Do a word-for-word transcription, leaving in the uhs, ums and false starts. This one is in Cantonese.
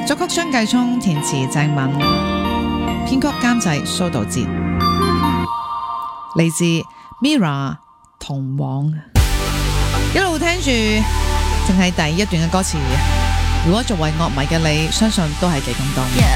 作曲張繼聰，填詞鄭敏，編曲監製蘇道哲，嚟自 Mirror 同往，一路聽住淨係第一段嘅歌詞，如果作為樂迷嘅你，相信都係幾感動。